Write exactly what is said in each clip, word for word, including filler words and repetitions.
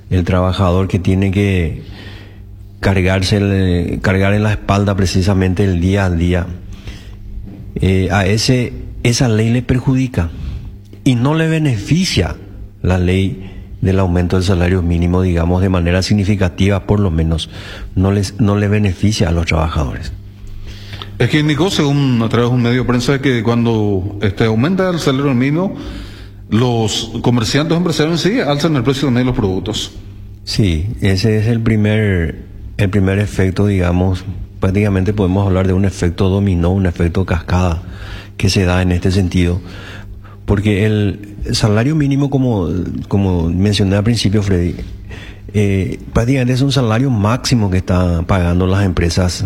el trabajador que tiene que cargarse el, cargar en la espalda precisamente el día a día, eh, a ese esa ley le perjudica y no le beneficia la ley del aumento del salario mínimo, digamos, de manera significativa, por lo menos, no les no le beneficia a los trabajadores. Es que indicó, según a través de un medio de prensa, que cuando este aumenta el salario mínimo, los comerciantes o empresarios en sí alzan el precio también de los productos. Sí, ese es el primer, el primer efecto, digamos, prácticamente podemos hablar de un efecto dominó, un efecto cascada que se da en este sentido. Porque el salario mínimo, como, como mencioné al principio, Freddy, eh, prácticamente es un salario máximo que están pagando las empresas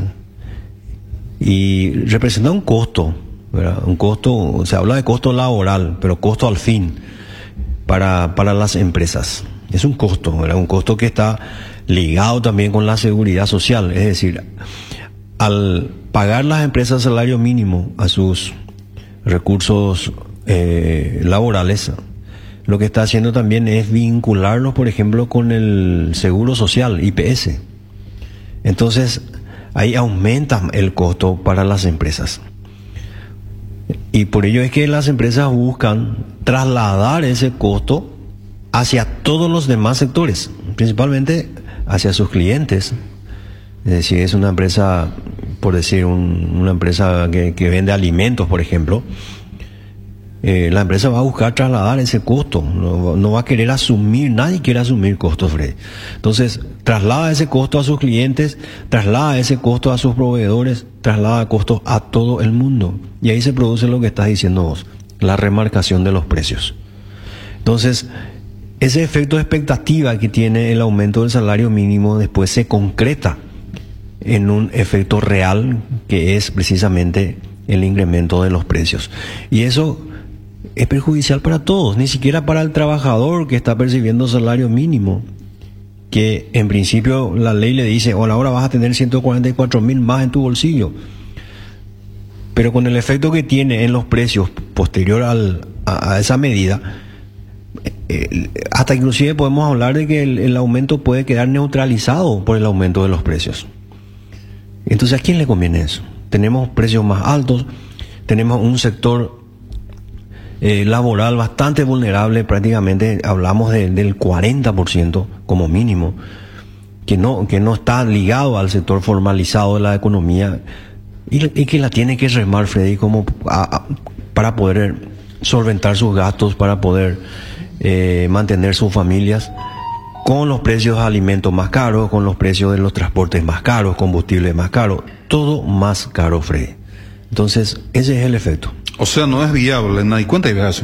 y representa un costo, ¿verdad? Un costo, se habla de costo laboral, pero costo al fin para, para las empresas. Es un costo, ¿verdad? Un costo que está ligado también con la seguridad social. Es decir, al pagar las empresas salario mínimo a sus recursos eh, laborales, lo que está haciendo también es vincularlos, por ejemplo, con el seguro social, I P S. Entonces, ahí aumenta el costo para las empresas. Y por ello es que las empresas buscan trasladar ese costo hacia todos los demás sectores, principalmente hacia sus clientes. Es decir, es una empresa, por decir, un, una empresa que, que vende alimentos, por ejemplo, eh, la empresa va a buscar trasladar ese costo, no, no va a querer asumir, nadie quiere asumir costos, Fred. Entonces, traslada ese costo a sus clientes, traslada ese costo a sus proveedores, traslada costos a todo el mundo. Y ahí se produce lo que estás diciendo vos, la remarcación de los precios. Entonces, ese efecto de expectativa que tiene el aumento del salario mínimo después se concreta en un efecto real, que es precisamente el incremento de los precios. Y eso es perjudicial para todos, ni siquiera para el trabajador que está percibiendo salario mínimo, que en principio la ley le dice, bueno, ahora vas a tener ciento cuarenta y cuatro mil más en tu bolsillo. Pero con el efecto que tiene en los precios posterior al, a, a esa medida, eh, hasta inclusive podemos hablar de que el, el aumento puede quedar neutralizado por el aumento de los precios. Entonces, ¿a quién le conviene eso? Tenemos precios más altos, tenemos un sector eh, laboral bastante vulnerable, prácticamente hablamos de, del cuarenta por ciento como mínimo, que no, que no está ligado al sector formalizado de la economía y, y que la tiene que remar, Freddy, como a, a, para poder solventar sus gastos, para poder eh, mantener sus familias, con los precios de alimentos más caros, con los precios de los transportes más caros, combustibles más caros, todo más caro, Freddy. Entonces, ese es el efecto. O sea, no es viable, nadie cuenta de eso.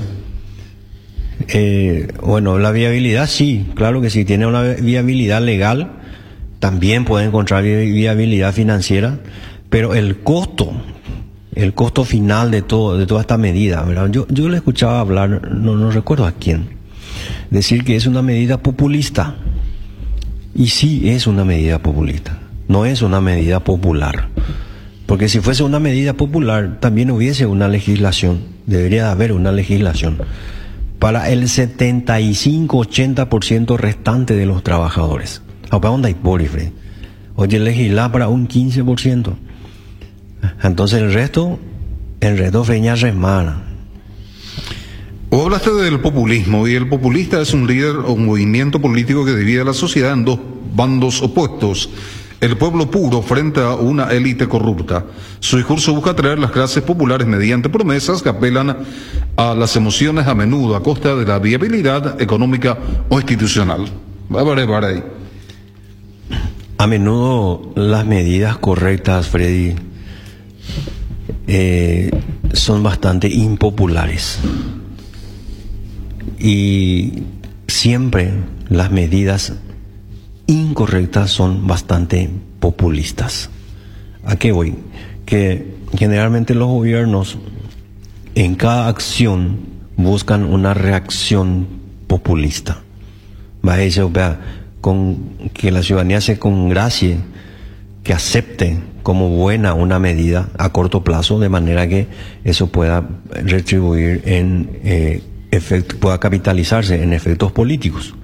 Eh, bueno, la viabilidad sí, claro que sí, tiene una viabilidad legal, también puede encontrar viabilidad financiera, pero el costo, el costo final de todo, de toda esta medida, ¿verdad? Yo, yo le escuchaba hablar, no, no recuerdo a quién, decir que es una medida populista. Y sí es una medida populista, no es una medida popular. Porque si fuese una medida popular, también hubiese una legislación, debería de haber una legislación para el setenta y cinco a ochenta por ciento restante de los trabajadores. ¿Para dónde hay polifre? Oye, legislar para un quince por ciento. Entonces el resto, el resto feña remana. O hablaste del populismo, y el populista es un líder o un movimiento político que divide a la sociedad en dos bandos opuestos. El pueblo puro frente a una élite corrupta. Su discurso busca atraer las clases populares mediante promesas que apelan a las emociones, a menudo a costa de la viabilidad económica o institucional. A menudo las medidas correctas, Freddy, eh, son bastante impopulares. Y siempre las medidas incorrectas son bastante populistas. ¿A qué voy? Que generalmente los gobiernos en cada acción buscan una reacción populista. Va eso, vea, con que la ciudadanía se congracie, que acepte como buena una medida a corto plazo, de manera que eso pueda retribuir en eh, efecto, pueda capitalizarse en efectos políticos.